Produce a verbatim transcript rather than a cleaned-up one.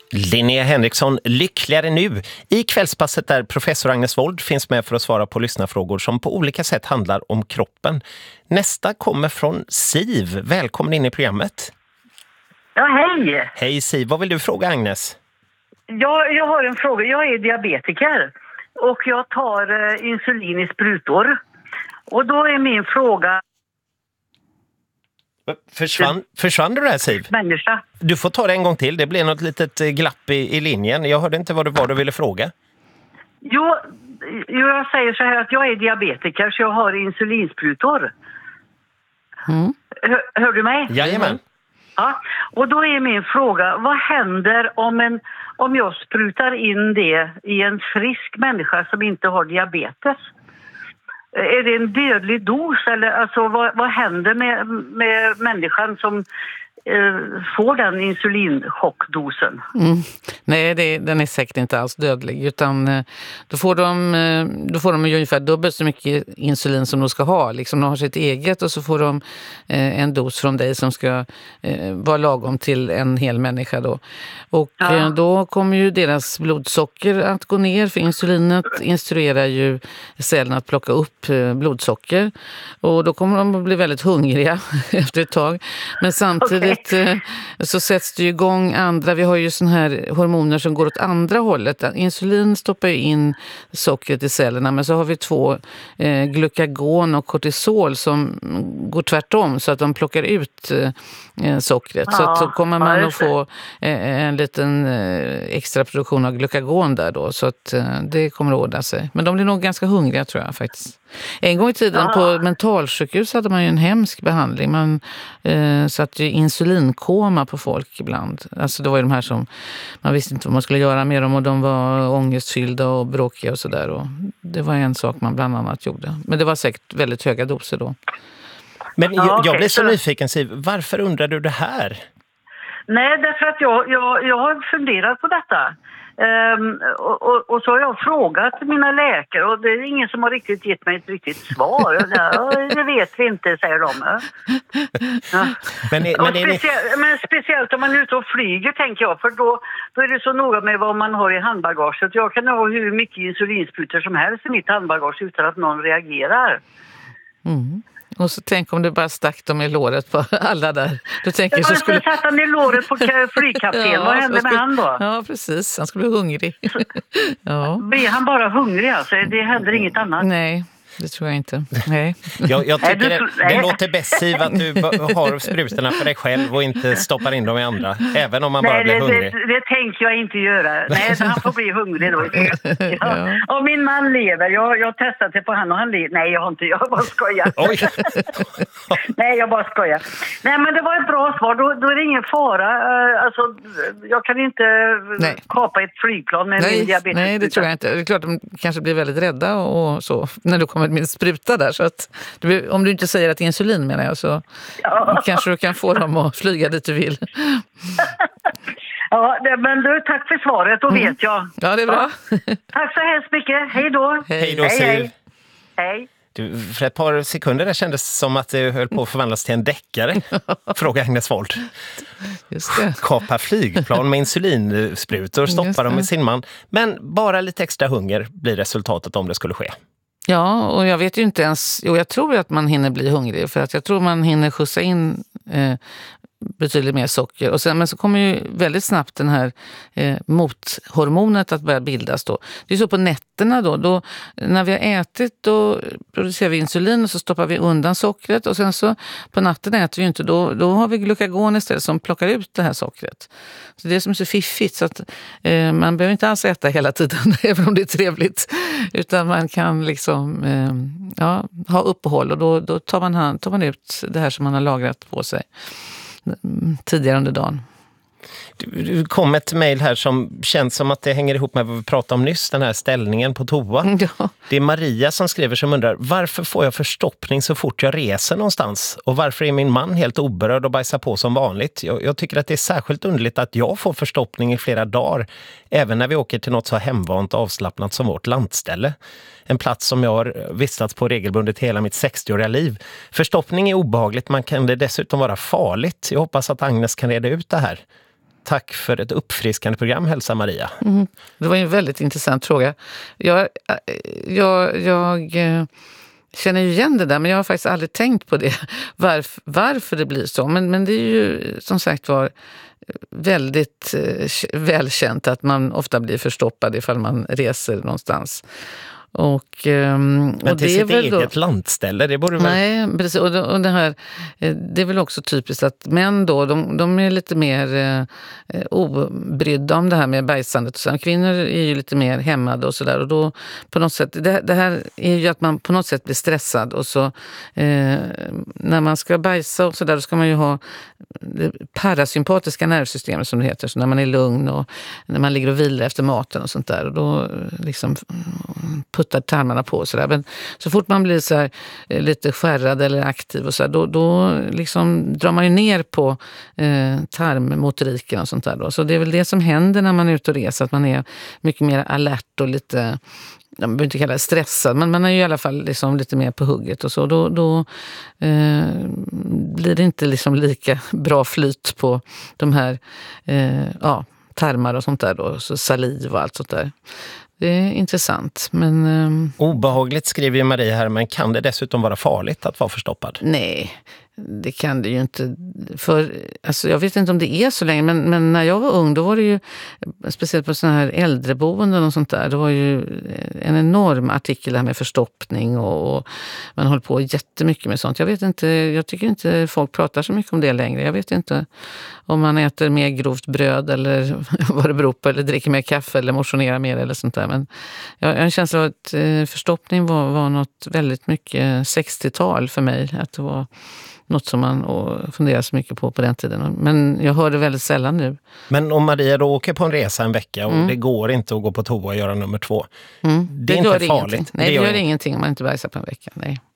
Linnea Henriksson, lyckligare nu. I kvällspasset där professor Agnes Wold finns med för att svara på lyssnarfrågor som på olika sätt handlar om kroppen. Nästa kommer från Siv. Välkommen in i programmet. Ja, hej. Hej Siv, vad vill du fråga Agnes? Jag, jag har en fråga. Jag är diabetiker och jag tar eh, insulin i sprutor. Och då är min fråga... Försvann, försvann du där Siv? Människa. Du får ta det en gång till. Det blir något litet glapp i, i linjen. Jag hörde inte vad det var du ville fråga. Jo, jag säger så här att jag är diabetiker så jag har insulinsprutor. Mm. Hör, hör du mig? Jajamän. Ja, och då är min fråga, vad händer om, en, om jag sprutar in det i en frisk människa som inte har diabetes? Är det en dödlig dos eller alltså, vad, vad händer med, med människan som eh, får den insulinchockdosen? Mm. Nej, det, den är säkert inte alls dödlig utan eh, då får de, eh, då får de ungefär dubbelt så mycket insulin som de ska ha. Liksom de har sitt eget och så får de eh, en dos från dig som ska eh, vara lagom till en hel människa då. Och Ja. eh, då kommer ju deras blodsocker att gå ner för insulinet instruerar ju cellen att plocka upp eh, blodsocker och då kommer de att bli väldigt hungriga efter ett tag. Men samtidigt Okay. eh, så sätts det ju igång andra, vi har ju sån här hormoner som går åt andra hållet. Insulin stoppar ju in sockret i cellerna men så har vi två eh, glukagon och kortisol som går tvärtom så att de plockar ut eh, sockret. Ja, så att då kommer man ja, att få eh, en liten eh, extra produktion av glukagon där då så att eh, det kommer att ordna sig. Men de blir nog ganska hungriga tror jag faktiskt. En gång i tiden Ja. på mentalsjukhus hade man ju en hemsk behandling. Man eh, satte ju insulinkoma på folk ibland. Alltså det var ju de här som man visste inte vad man skulle göra med dem och de var ångestfyllda och bråkiga och sådär. Och det var en sak man bland annat gjorde. Men det var säkert väldigt höga doser då. Men Ja, jag, jag okej, blir så så- nyfiken Siv. Varför undrar du det här? Nej, därför att jag, jag, jag har funderat på detta. Ehm, och, och, och så har jag frågat mina läkare och det är ingen som har riktigt gett mig ett riktigt svar. Ja, det vet vi inte, säger de. Ja. Men, är, Och men, är ni, speciellt, men speciellt om man är ute och flyger, tänker jag. För då, då är det så noga med vad man har i handbagaget. Jag kan ha hur mycket insulinsprutor som helst i mitt handbagage utan att någon reagerar. Mm. Och så tänk om du bara stack dem i låret på alla där. Du tänker Jag så bara skulle... satt han i låret på flygkapten. Ja, Vad hände så med skulle- han då? Ja, precis. Han skulle bli hungrig. Ja. Blir han bara hungrig alltså? Det händer inget annat. Nej, det tror jag inte. Nej. jag, jag Nej, tycker du det, tror- det nej. låter bäst Siv att du b- har sprutorna för dig själv och inte stoppar in dem i andra. Även om man bara Nej, blir det, hungrig. det, det tänker jag inte göra. Nej, han får bli hungrig då. Ja. Och min man lever. Jag, jag har testat det på han och han lever. Nej, jag har inte. Jag bara skojar. Oj! Nej, jag bara skojar. Nej, men det var ett bra svar. Då, då är det ingen fara. Eh, Alltså, jag kan inte Nej. kapa ett flygplan med min Nej, diabetes. nej, det tror jag inte. Det är klart att de kanske blir väldigt rädda och så när du kommer med en spruta där. Så att, du, blir- om du inte säger att det är insulin menar jag så Ja. kanske du kan få dem att flyga dit du vill. Ja, det, men du, tack för svaret. Då vet jag. Ja, det är bra. Tack så hemskt mycket. Hej då. Hej då Hej, Siv. hej. Hej. Du, för ett par sekunder där kändes som att det höll på att förvandlas till en deckare. Fråga Agnes Wold. Just det. Kapa flygplan med insulinsprutor, stoppa Just dem det. med sin man. Men bara lite extra hunger blir resultatet om det skulle ske. Ja, och jag vet ju inte ens... Jo, jag tror att man hinner bli hungrig för att jag tror man hinner skjutsa in eh, betydligt mer socker. Och sen, men så kommer ju väldigt snabbt den här eh, mothormonet att börja bildas då. Det är så på nätterna då, då. När vi har ätit då producerar vi insulin och så stoppar vi undan sockret. Och sen så på natten äter vi inte, då, då har vi glukagon istället som plockar ut det här sockret. Så det är som är så fiffigt så att eh, man behöver inte alls äta hela tiden även om det är trevligt. Utan man kan liksom eh, ja, ha uppehåll och då, då tar, man hand, tar man ut det här som man har lagrat på sig tidigare under dagen. Det kom ett mejl här som känns som att det hänger ihop med vad vi pratade om nyss, den här ställningen på toa. Ja. Det är Maria som skriver som undrar, varför får jag förstoppning så fort jag reser någonstans? Och varför är min man helt oberörd och bajsar på som vanligt? Jag, jag tycker att det är särskilt underligt att jag får förstoppning i flera dagar, även när vi åker till något så hemvant och avslappnat som vårt landställe. En plats som jag har vistats på regelbundet hela mitt sextioåriga liv. Förstoppning är obehagligt, man kan det dessutom vara farligt. Jag hoppas att Agnes kan reda ut det här. Tack för ett uppfriskande program, hälsa Maria. Mm. Det var en väldigt intressant fråga. Jag, jag, jag känner ju igen det där, men jag har faktiskt aldrig tänkt på det. Varf, varför det blir så. Men, men det är ju som sagt var väldigt eh, välkänt att man ofta blir förstoppad ifall man reser någonstans. Och, men och till det sitt är väl eget då, landställe, det borde väl... Nej, precis. Och det, och det här, det är väl också typiskt att män då, de, de är lite mer eh, obrydda om det här med bajsandet. Och sen, kvinnor är ju lite mer hämmade och sådär. Och då på något sätt, det, det här är ju att man på något sätt blir stressad. Och så eh, när man ska bajsa och sådär, då ska man ju ha det parasympatiska nervsystemet som det heter. Så när man är lugn och när man ligger och vilar efter maten och sånt där. Och då liksom puttar tarmarna på och sådär. Men så fort man blir så här, lite skärrad eller aktiv och så här, då, då liksom drar man ju ner på eh, tarmmotoriken och sånt där då. Så det är väl det som händer när man är ute och reser, att man är mycket mer alert och lite, jag vill inte kalla det stressad, men man är ju i alla fall liksom lite mer på hugget och så. Då, då eh, blir det inte liksom lika bra flyt på de här eh, ja, tarmar och sånt där då, så saliv och allt sånt där. Det är intressant, men... Um... Obehagligt skriver ju Maria här, men kan det dessutom vara farligt att vara förstoppad? Nej, det kan det ju inte. För, alltså jag vet inte om det är så länge, men, men när jag var ung, då var det ju, speciellt på sådana här äldreboenden och sånt där, det var ju en enorm artikel här med förstoppning och, och man håller på jättemycket med sånt. Jag vet inte, jag tycker inte folk pratar så mycket om det längre. Jag vet inte om man äter mer grovt bröd eller vad det beror på, eller dricker mer kaffe eller motionerar mer eller sånt där. Men jag har en känsla av att förstoppning var, var något väldigt mycket sextiotal för mig. Att det var något som man funderar så mycket på på den tiden. Men jag hör det väldigt sällan nu. Men om Maria då åker på en resa en vecka och mm. det går inte att gå på toa och göra nummer två. Mm. Det är det inte gör farligt. Ingenting. Nej, det, det gör, gör ingenting om man inte bajsar på en vecka. Nej.